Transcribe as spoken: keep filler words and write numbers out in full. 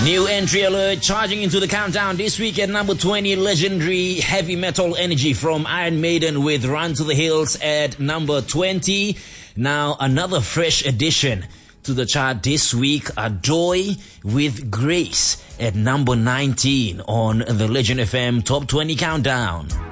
New entry alert, charging into the countdown this week at number twenty, legendary heavy metal Energy from Iron Maiden with Run to the Hills at number twenty. Now another fresh addition to the chart this week, Adoy with Grace at number nineteen on the Legend F M Top twenty Countdown.